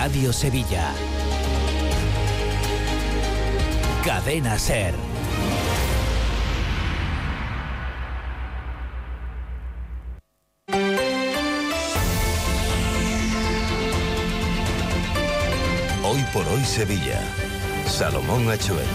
Radio Sevilla. Cadena SER. Hoy por hoy Sevilla. Salomón Achuel.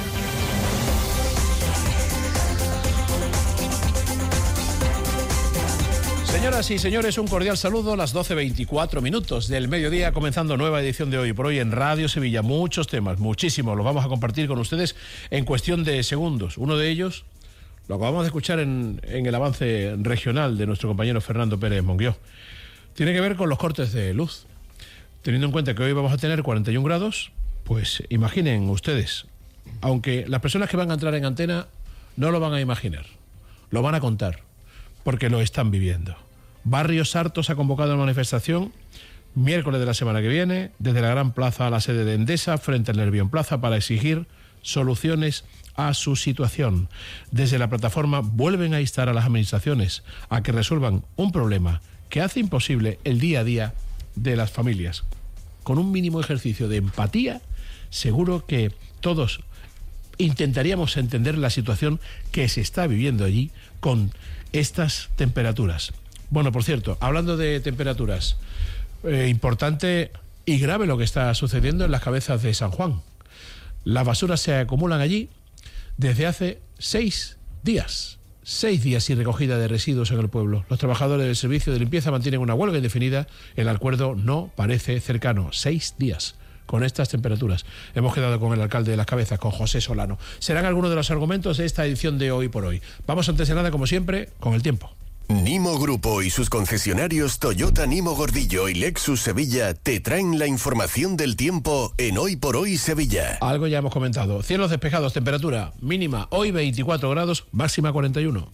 Señoras y señores, un cordial saludo a las 12:24 del mediodía, comenzando nueva edición de Hoy por Hoy en Radio Sevilla. Muchos temas, muchísimos, los vamos a compartir con ustedes en cuestión de segundos. Uno de ellos lo acabamos de escuchar en el avance regional de nuestro compañero Fernando Pérez Monguió. Tiene que ver con los cortes de luz. Teniendo en cuenta que hoy vamos a tener 41 grados, pues imaginen ustedes, aunque las personas que van a entrar en antena no lo van a imaginar, lo van a contar, porque lo están viviendo. Barrios Hartos ha convocado una manifestación miércoles de la semana que viene, desde la Gran Plaza a la sede de Endesa, frente al Nervión Plaza, para exigir soluciones a su situación. Desde la plataforma vuelven a instar a las administraciones a que resuelvan un problema que hace imposible el día a día de las familias. Con un mínimo ejercicio de empatía, seguro que todos intentaríamos entender la situación que se está viviendo allí con estas temperaturas. Bueno, por cierto, hablando de temperaturas, importante y grave lo que está sucediendo en las Cabezas de San Juan. Las basuras se acumulan allí desde hace 6 días. 6 días sin recogida de residuos en el pueblo. Los trabajadores del servicio de limpieza mantienen una huelga indefinida. El acuerdo no parece cercano. 6 días con estas temperaturas. Hemos quedado con el alcalde de Las Cabezas, con José Solano. Serán algunos de los argumentos de esta edición de Hoy por Hoy. Vamos antes de nada, como siempre, con el tiempo. Nimo Grupo y sus concesionarios Toyota Nimo Gordillo y Lexus Sevilla te traen la información del tiempo en Hoy por Hoy Sevilla. Algo ya hemos comentado. Cielos despejados, temperatura mínima hoy 24 grados, máxima 41.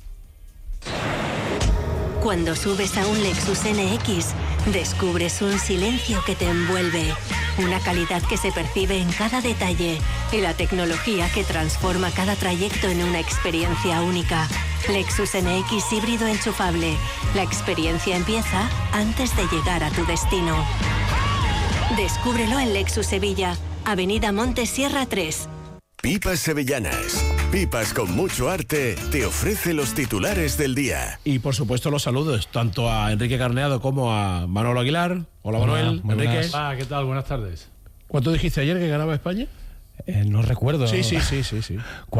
Cuando subes a un Lexus NX, descubres un silencio que te envuelve, una calidad que se percibe en cada detalle y la tecnología que transforma cada trayecto en una experiencia única. Lexus NX híbrido enchufable. La experiencia empieza antes de llegar a tu destino. Descúbrelo en Lexus Sevilla, Avenida Monte Sierra 3. Pipas Sevillanas. Pipas con mucho arte te ofrece los titulares del día. Y por supuesto los saludos tanto a Enrique Carneado como a Manolo Aguilar. Hola Manuel, Enrique. Ah, ¿qué tal? Buenas tardes. ¿Cuánto dijiste ayer que ganaba España? No recuerdo. Sí. 4-0.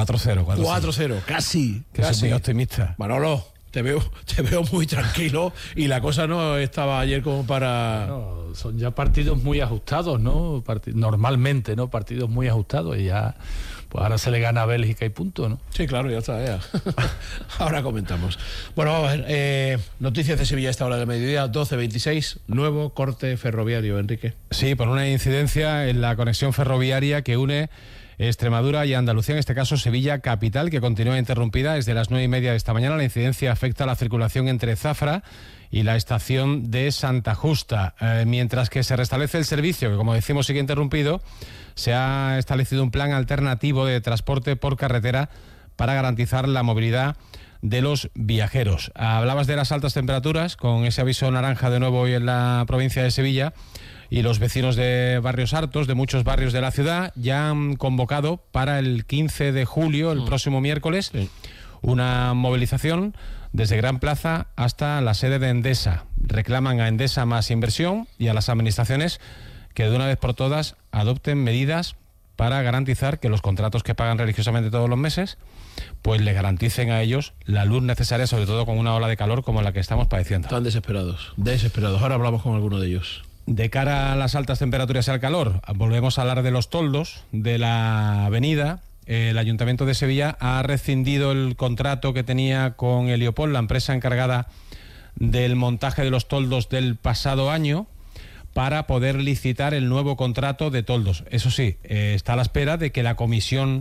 4-0, casi. Soy muy optimista. Manolo, te veo muy tranquilo y la cosa no estaba ayer como para... No, son ya partidos muy ajustados, ¿no? Normalmente, ¿no? Partidos muy ajustados y ya... Pues ahora se le gana a Bélgica y punto, ¿no? Sí, claro, ya está, ya. Ahora comentamos. Bueno, vamos a ver, noticias de Sevilla a esta hora del mediodía, 12:26, nuevo corte ferroviario, Enrique. Sí, por una incidencia en la conexión ferroviaria que une Extremadura y Andalucía, en este caso Sevilla capital, que continúa interrumpida desde las 9:30 de esta mañana. La incidencia afecta a la circulación entre Zafra y la estación de Santa Justa, mientras que se restablece el servicio, que como decimos sigue interrumpido. Se ha establecido un plan alternativo de transporte por carretera para garantizar la movilidad de los viajeros. Hablabas de las altas temperaturas, con ese aviso naranja de nuevo hoy en la provincia de Sevilla, y los vecinos de Barrios Hartos, de muchos barrios de la ciudad, ya han convocado para el 15 de julio, el próximo miércoles, una movilización desde Gran Plaza hasta la sede de Endesa. Reclaman a Endesa más inversión y a las administraciones que de una vez por todas adopten medidas para garantizar que los contratos que pagan religiosamente todos los meses, pues le garanticen a ellos la luz necesaria, sobre todo con una ola de calor como la que estamos padeciendo. Están desesperados. Ahora hablamos con alguno de ellos. De cara a las altas temperaturas y al calor, volvemos a hablar de los toldos de la avenida. El Ayuntamiento de Sevilla ha rescindido el contrato que tenía con Heliopol, la empresa encargada del montaje de los toldos del pasado año, para poder licitar el nuevo contrato de toldos. Eso sí, está a la espera de que la Comisión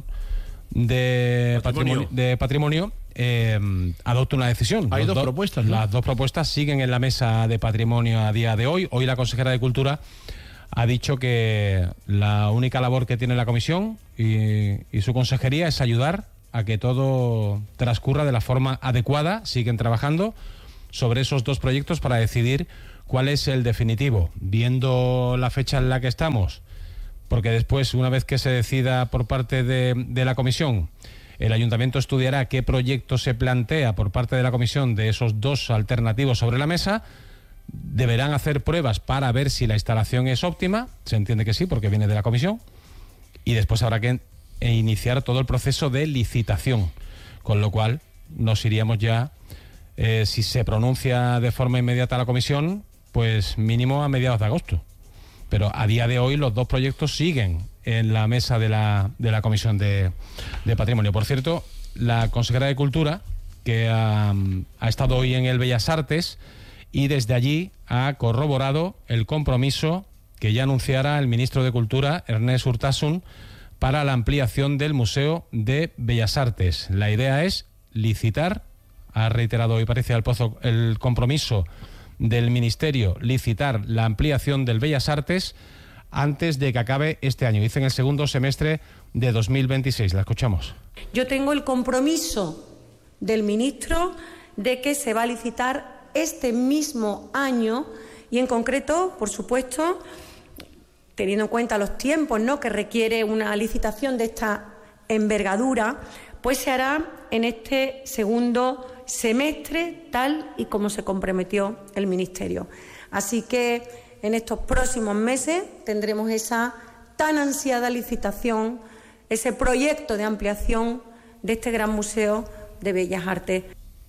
de Patrimonio adopte una decisión. Hay dos propuestas, ¿no? Las dos propuestas siguen en la mesa de Patrimonio a día de hoy. Hoy la consejera de Cultura ha dicho que la única labor que tiene la Comisión y su consejería es ayudar a que todo transcurra de la forma adecuada. Siguen trabajando sobre esos dos proyectos para decidir ¿Cuál es el definitivo? Viendo la fecha en la que estamos, porque después, una vez que se decida por parte de la comisión, el ayuntamiento estudiará qué proyecto se plantea por parte de la comisión de esos dos alternativos sobre la mesa. Deberán hacer pruebas para ver si la instalación es óptima, se entiende que sí, porque viene de la comisión, y después habrá que iniciar todo el proceso de licitación, con lo cual nos iríamos ya, si se pronuncia de forma inmediata la comisión, pues mínimo a mediados de agosto. Pero a día de hoy los dos proyectos siguen en la mesa de la Comisión de Patrimonio. Por cierto, la consejera de Cultura, que ha estado hoy en el Bellas Artes, y desde allí ha corroborado el compromiso que ya anunciara el ministro de Cultura, Ernest Urtasun, para la ampliación del Museo de Bellas Artes. La idea es licitar, ha reiterado hoy Patricia del Pozo el compromiso del Ministerio, licitar la ampliación del Bellas Artes antes de que acabe este año, dice en el segundo semestre de 2026. La escuchamos. Yo tengo el compromiso del ministro de que se va a licitar este mismo año y, en concreto, por supuesto, teniendo en cuenta los tiempos, ¿no?, que requiere una licitación de esta envergadura, pues se hará en este segundo semestre, tal y como se comprometió el Ministerio. Así que en estos próximos meses tendremos esa tan ansiada licitación, ese proyecto de ampliación de este gran Museo de Bellas Artes.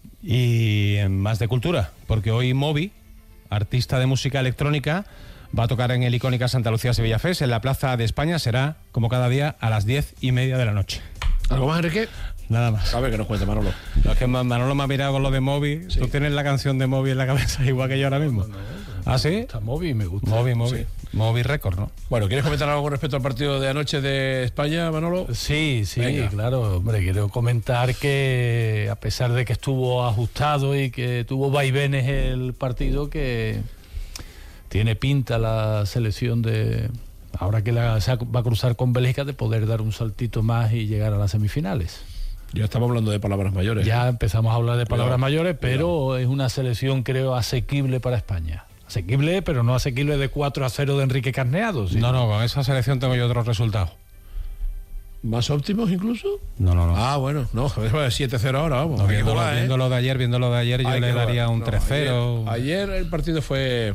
Y más de cultura, porque hoy Moby, artista de música electrónica, va a tocar en el icónica Santa Lucía Sevilla Fest en la Plaza de España. Será, como cada día, a las 10:30 de la noche. ¿Algo más, Enrique? Nada más. A ver, que nos cuente Manolo. No, es que Manolo me ha mirado con lo de Moby. Sí. Tú tienes la canción de Moby en la cabeza igual que yo ahora mismo. ¿Ah, sí? Está Moby, me gusta. Moby. Sí. Moby Record, ¿no? Bueno, ¿quieres comentar algo con respecto al partido de anoche de España, Manolo? Sí, Venga. claro. Hombre, quiero comentar que a pesar de que estuvo ajustado y que tuvo vaivenes el partido, que tiene pinta la selección de... Ahora que se va a cruzar con Bélgica, de poder dar un saltito más y llegar a las semifinales. Ya estamos hablando de palabras mayores. Ya empezamos a hablar de palabras mayores, pero es una selección, creo, asequible para España. Asequible, pero no asequible de 4-0 de Enrique Carneado. ¿Sí? No, con esa selección tengo yo otros resultados. ¿Más óptimos incluso? No. Ah, bueno, no, 7-0 ahora, vamos. No, viendo lo de ayer, yo le daría un 3-0. Ayer el partido fue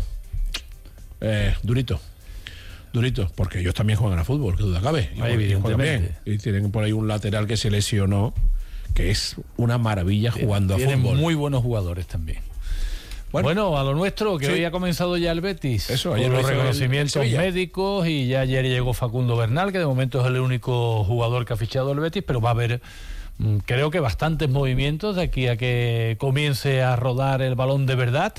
durito, porque ellos también juegan a fútbol, que duda cabe. Evidentemente. Y tienen por ahí un lateral que se lesionó, que es una maravilla jugando a fútbol. Tienen muy buenos jugadores también. Bueno, a lo nuestro, que hoy ha comenzado ya el Betis. Eso, ayer los reconocimientos médicos, y ya ayer llegó Facundo Bernal, que de momento es el único jugador que ha fichado el Betis, pero va a haber, creo que bastantes movimientos de aquí a que comience a rodar el balón de verdad.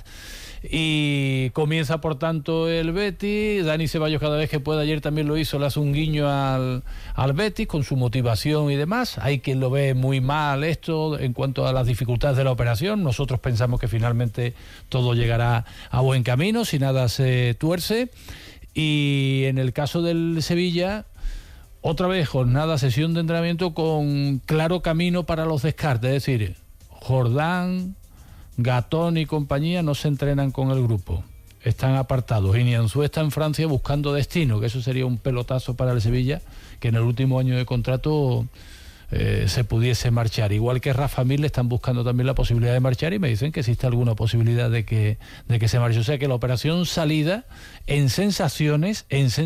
Y comienza, por tanto, el Betis. Dani Ceballos, cada vez que puede, ayer también lo hizo, le hace un guiño al Betis con su motivación y demás. Hay quien lo ve muy mal esto en cuanto a las dificultades de la operación. Nosotros pensamos que finalmente todo llegará a buen camino, si nada se tuerce. Y en el caso del Sevilla, otra vez jornada, sesión de entrenamiento con claro camino para los descartes. Es decir, Jordán, Gatón y compañía no se entrenan con el grupo, están apartados, y Nianzú está en Francia buscando destino, que eso sería un pelotazo para el Sevilla, que en el último año de contrato se pudiese marchar. Igual que Rafa Mir, le están buscando también la posibilidad de marchar, y me dicen que existe alguna posibilidad de que se marche. O sea que la operación salida en sensaciones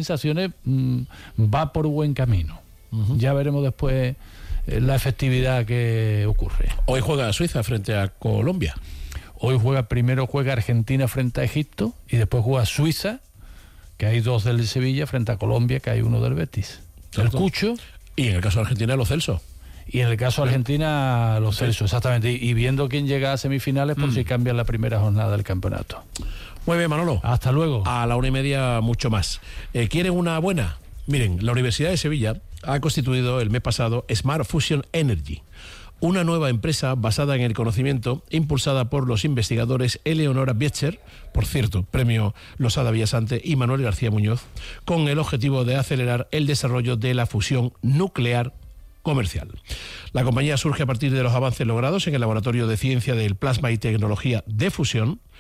va por buen camino. Ya veremos después la efectividad que ocurre. Hoy juega Suiza frente a Colombia. Hoy primero juega Argentina frente a Egipto, y después juega Suiza, que hay 2 del Sevilla, frente a Colombia, que hay 1 del Betis. El Cucho. Y en el caso de Argentina, Lo Celso. Y en el caso de Argentina, Lo Celso, exactamente. Y viendo quién llega a semifinales por si cambian la primera jornada del campeonato. Muy bien, Manolo. Hasta luego. A la 1:30 mucho más. ¿Quieren una buena? Miren, la Universidad de Sevilla ha constituido el mes pasado Smart Fusion Energy, una nueva empresa basada en el conocimiento, impulsada por los investigadores Eleonora Bietscher, por cierto, premio Losada Villasante, y Manuel García Muñoz, con el objetivo de acelerar el desarrollo de la fusión nuclear comercial. La compañía surge a partir de los avances logrados en el Laboratorio de Ciencia del Plasma y Tecnología de Fusión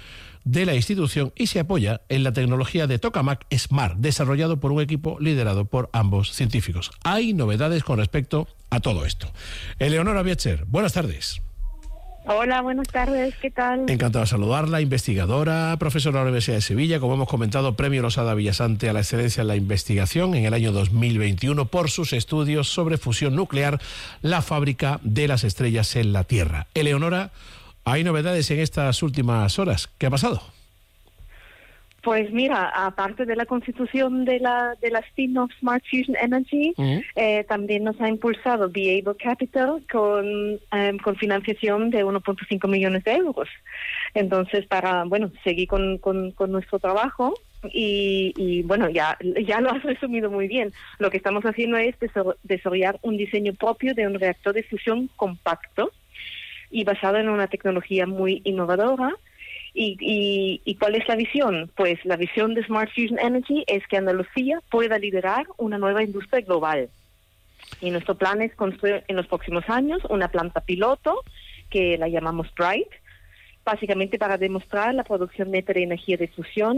de la institución y se apoya en la tecnología de Tokamak Smart, desarrollado por un equipo liderado por ambos científicos. Hay novedades con respecto a todo esto. Eleonora Bietcher, buenas tardes. Hola, buenas tardes, ¿qué tal? Encantado de saludarla, investigadora, profesora de la Universidad de Sevilla, como hemos comentado, Premio Losada Villasante a la excelencia en la investigación en el año 2021 por sus estudios sobre fusión nuclear, la fábrica de las estrellas en la Tierra. Eleonora, hay novedades en estas últimas horas. ¿Qué ha pasado? Pues mira, aparte de la constitución de la spin-off Smart Fusion Energy, también nos ha impulsado Be Able Capital con financiación de 1.5 millones de euros. Entonces, para seguir con nuestro trabajo y bueno, ya lo has resumido muy bien. Lo que estamos haciendo es desarrollar un diseño propio de un reactor de fusión compacto y basado en una tecnología muy innovadora. ¿Y cuál es la visión? Pues la visión de Smart Fusion Energy es que Andalucía pueda liderar una nueva industria global. Y nuestro plan es construir en los próximos años una planta piloto, que la llamamos Bright, básicamente para demostrar la producción neta de energía de fusión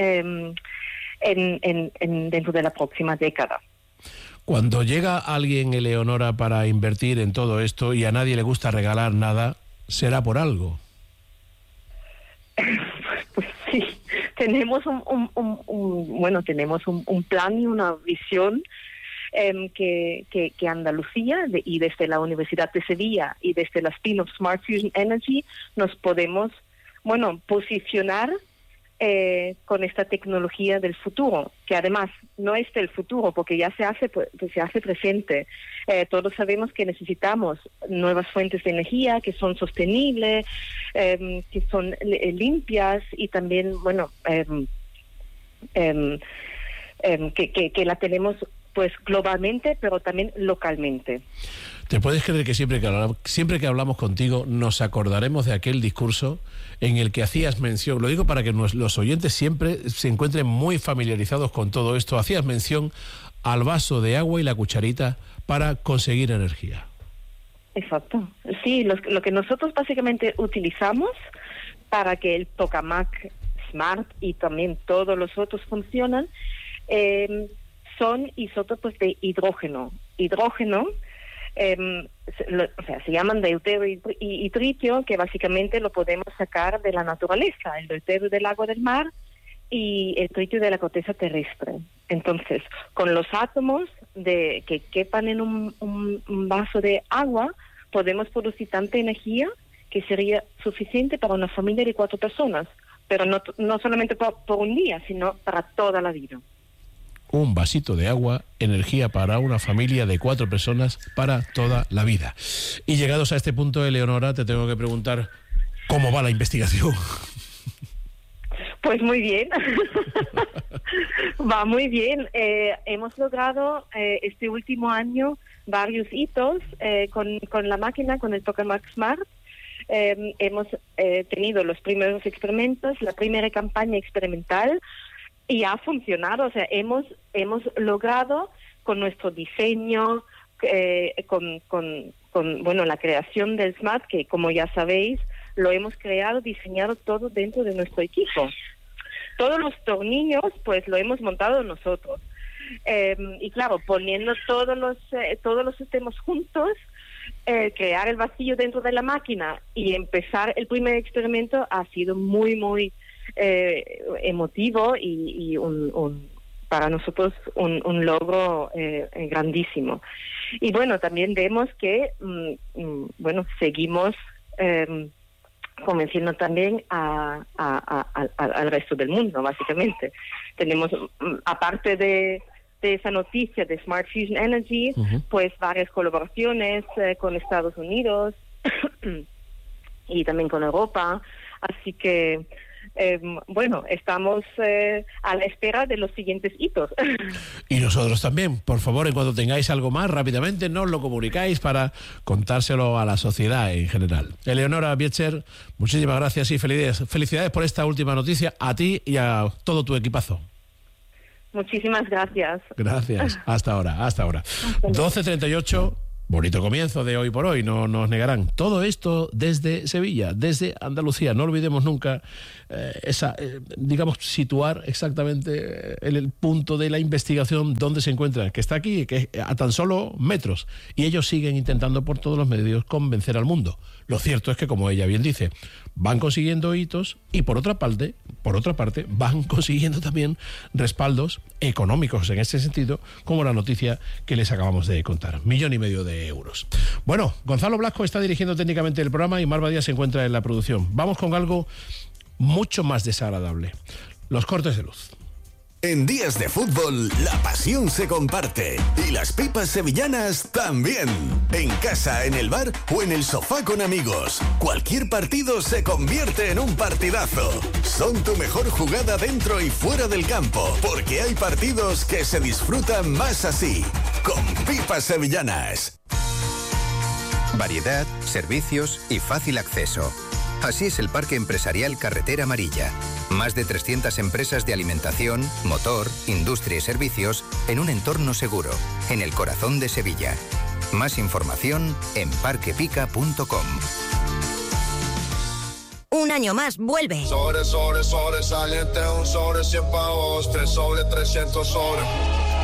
dentro de la próxima década. Cuando llega alguien, Eleonora, para invertir en todo esto y a nadie le gusta regalar nada, será por algo. Pues sí, tenemos un plan y una visión que Andalucía y desde la Universidad de Sevilla y desde la spin-off Smart Fusion Energy nos podemos posicionar con esta tecnología del futuro, que además no es del futuro porque ya se hace presente. Todos sabemos que necesitamos nuevas fuentes de energía que son sostenibles, que son limpias y también que la tenemos pues globalmente, pero también localmente. ¿Te puedes creer que siempre que hablamos contigo nos acordaremos de aquel discurso en el que hacías mención, lo digo para que los oyentes siempre se encuentren muy familiarizados con todo esto, hacías mención al vaso de agua y la cucharita para conseguir energía? Exacto. Sí, lo que nosotros básicamente utilizamos para que el Tokamak Smart y también todos los otros funcionan son isótopos de hidrógeno. Se llaman deuterio y tritio, que básicamente lo podemos sacar de la naturaleza, el deuterio del agua del mar y el tritio de la corteza terrestre. Entonces, con los átomos que quepan en un vaso de agua, podemos producir tanta energía que sería suficiente para una familia de 4 personas, pero no solamente por un día, sino para toda la vida. Un vasito de agua, energía para una familia de 4 personas para toda la vida. Y llegados a este punto, Eleonora, te tengo que preguntar cómo va la investigación. Pues muy bien, va muy bien. Hemos logrado este último año varios hitos con la máquina, con el Tokamak Smart. Hemos tenido los primeros experimentos, la primera campaña experimental, y ha funcionado. O sea, hemos logrado con nuestro diseño, con la creación del Smart, que como ya sabéis, lo hemos diseñado todo dentro de nuestro equipo. Todos los tornillos, pues lo hemos montado nosotros. Y claro, poniendo todos los sistemas juntos, crear el vacío dentro de la máquina y empezar el primer experimento ha sido muy, muy emotivo y para nosotros un logro grandísimo. Y bueno, también vemos que seguimos convenciendo también al resto del mundo, básicamente. Tenemos, aparte de esa noticia de Smart Fusion Energy, pues varias colaboraciones con Estados Unidos y también con Europa. Así que estamos a la espera de los siguientes hitos. Y nosotros también. Por favor, en cuanto tengáis algo más, rápidamente nos lo comunicáis para contárselo a la sociedad en general. Eleonora Bietcher, muchísimas gracias y felicidades por esta última noticia a ti y a todo tu equipazo. Muchísimas gracias. Gracias. Hasta ahora. 12:38. Bonito comienzo de Hoy por Hoy, no nos negarán. Todo esto desde Sevilla, desde Andalucía. No olvidemos nunca situar exactamente el punto de la investigación donde se encuentran, que está aquí, que es a tan solo metros. Y ellos siguen intentando por todos los medios convencer al mundo. Lo cierto es que, como ella bien dice, van consiguiendo hitos y por otra parte, van consiguiendo también respaldos económicos en ese sentido, como la noticia que les acabamos de contar. 1,5 millones de euros. Bueno, Gonzalo Blasco está dirigiendo técnicamente el programa y Mar Badía se encuentra en la producción. Vamos con algo mucho más desagradable. Los cortes de luz. En días de fútbol, la pasión se comparte. Y las pipas sevillanas también. En casa, en el bar o en el sofá con amigos. Cualquier partido se convierte en un partidazo. Son tu mejor jugada dentro y fuera del campo. Porque hay partidos que se disfrutan más así. Con pipas sevillanas. Variedad, servicios y fácil acceso. Así es el Parque Empresarial Carretera Amarilla. Más de 300 empresas de alimentación, motor, industria y servicios en un entorno seguro, en el corazón de Sevilla. Más información en parquepica.com. Un año más vuelve. Sobresaliente, un sobre 100 pavos, 3 sobre 300 sobre.